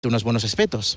unos buenos aspectos.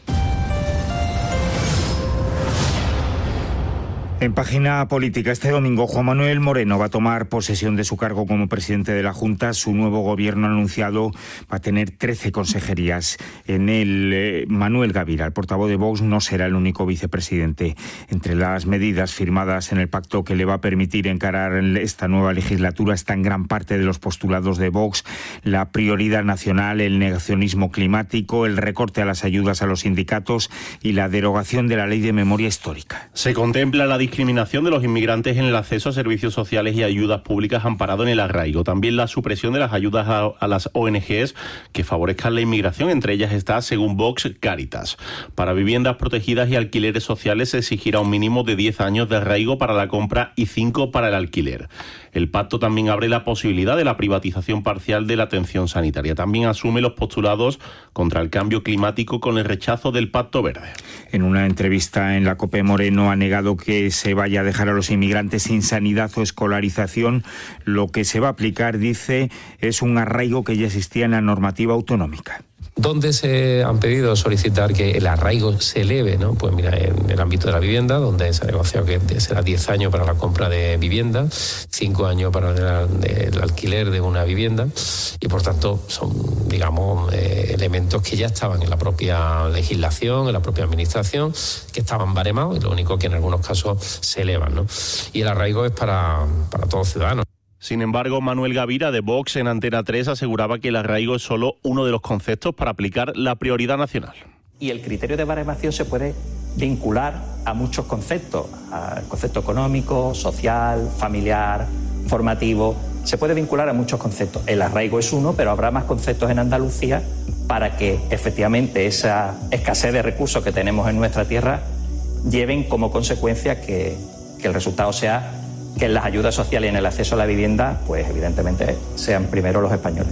En página política, este domingo Juan Manuel Moreno va a tomar posesión de su cargo como presidente de la Junta. Su nuevo gobierno anunciado va a tener 13 consejerías. En él, Manuel Gavira, el portavoz de Vox, no será el único vicepresidente. Entre las medidas firmadas en el pacto que le va a permitir encarar esta nueva legislatura está en gran parte de los postulados de Vox: la prioridad nacional, el negacionismo climático, el recorte a las ayudas a los sindicatos y la derogación de la ley de memoria histórica. Se contempla la discriminación de los inmigrantes en el acceso a servicios sociales y ayudas públicas amparado en el arraigo. También la supresión de las ayudas a las ONGs que favorezcan la inmigración. Entre ellas está, según Vox, Cáritas. Para viviendas protegidas y alquileres sociales se exigirá un mínimo de 10 años de arraigo para la compra y 5 para el alquiler. El pacto también abre la posibilidad de la privatización parcial de la atención sanitaria. También asume los postulados contra el cambio climático con el rechazo del Pacto Verde. En una entrevista en la COPE, Moreno ha negado que se vaya a dejar a los inmigrantes sin sanidad o escolarización. Lo que se va a aplicar, dice, es un arraigo que ya existía en la normativa autonómica. ¿Dónde se han pedido solicitar que el arraigo se eleve? ¿No? Pues mira, en el ámbito de la vivienda, donde se ha negociado que será 10 años para la compra de vivienda, 5 años para el alquiler de una vivienda, y por tanto son, digamos, elementos que ya estaban en la propia legislación, en la propia administración, que estaban baremados, y lo único que en algunos casos se elevan, ¿no? Y el arraigo es para todos los ciudadanos. Sin embargo, Manuel Gavira, de Vox, en Antena 3, aseguraba que el arraigo es solo uno de los conceptos para aplicar la prioridad nacional. Y el criterio de baremación se puede vincular a muchos conceptos, al concepto económico, social, familiar, formativo. Se puede vincular a muchos conceptos. El arraigo es uno, pero habrá más conceptos en Andalucía para que efectivamente esa escasez de recursos que tenemos en nuestra tierra lleven como consecuencia que el resultado sea que en las ayudas sociales y en el acceso a la vivienda, pues evidentemente sean primero los españoles.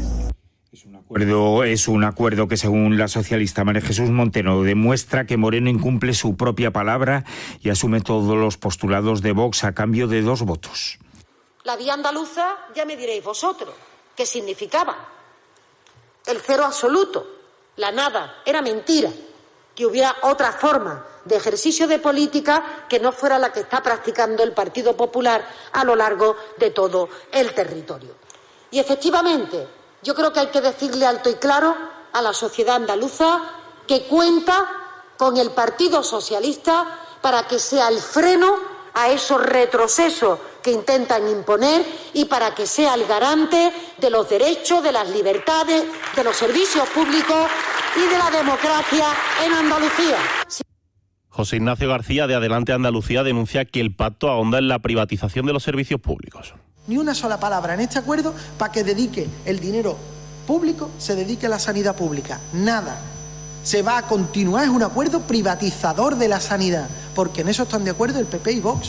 Es un acuerdo que, según la socialista María Jesús Montero, demuestra que Moreno incumple su propia palabra y asume todos los postulados de Vox a cambio de 2 votos. La vía andaluza, ya me diréis vosotros, ¿qué significaba? El cero absoluto, la nada, era mentira, que hubiera otra forma de ejercicio de política que no fuera la que está practicando el Partido Popular a lo largo de todo el territorio. Y efectivamente, yo creo que hay que decirle alto y claro a la sociedad andaluza que cuenta con el Partido Socialista para que sea el freno a esos retrocesos que intentan imponer y para que sea el garante de los derechos, de las libertades, de los servicios públicos y de la democracia en Andalucía. José Ignacio García, de Adelante Andalucía, denuncia que el pacto ahonda en la privatización de los servicios públicos. Ni una sola palabra en este acuerdo para que dedique el dinero público, se dedique a la sanidad pública. Nada. Se va a continuar, es un acuerdo privatizador de la sanidad, porque en eso están de acuerdo el PP y Vox.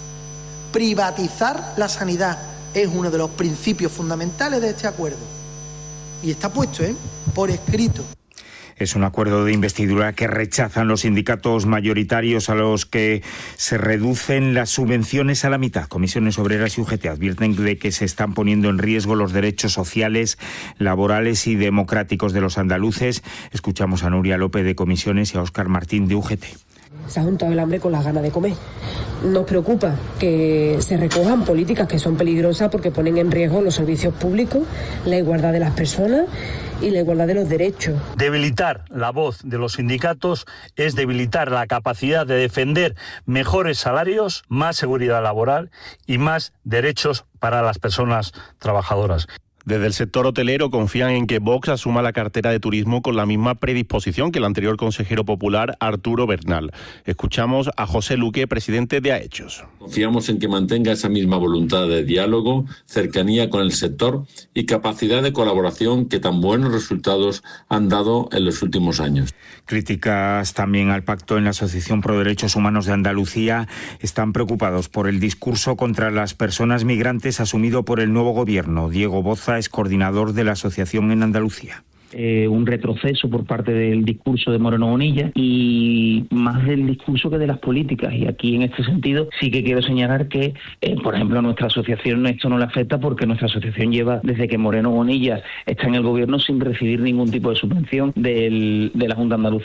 Privatizar la sanidad es uno de los principios fundamentales de este acuerdo. Y está puesto, por escrito. Es un acuerdo de investidura que rechazan los sindicatos mayoritarios, a los que se reducen las subvenciones a la mitad. Comisiones Obreras y UGT advierten de que se están poniendo en riesgo los derechos sociales, laborales y democráticos de los andaluces. Escuchamos a Nuria López, de Comisiones, y a Óscar Martín, de UGT. Se ha juntado el hambre con las ganas de comer. Nos preocupa que se recojan políticas que son peligrosas porque ponen en riesgo los servicios públicos, la igualdad de las personas y la igualdad de los derechos. Debilitar la voz de los sindicatos es debilitar la capacidad de defender mejores salarios, más seguridad laboral y más derechos para las personas trabajadoras. Desde el sector hotelero confían en que Vox asuma la cartera de turismo con la misma predisposición que el anterior consejero popular Arturo Bernal. Escuchamos a José Luque, presidente de AEchos. Confiamos en que mantenga esa misma voluntad de diálogo, cercanía con el sector y capacidad de colaboración que tan buenos resultados han dado en los últimos años. Críticas también al pacto en la Asociación Pro Derechos Humanos de Andalucía. Están preocupados por el discurso contra las personas migrantes asumido por el nuevo gobierno. Diego Boza es coordinador de la asociación en Andalucía. un retroceso por parte del discurso de Moreno Bonilla y más del discurso que de las políticas. Y aquí en este sentido sí que quiero señalar que, por ejemplo, a nuestra asociación esto no le afecta porque nuestra asociación lleva desde que Moreno Bonilla está en el gobierno sin recibir ningún tipo de subvención de la Junta Andaluza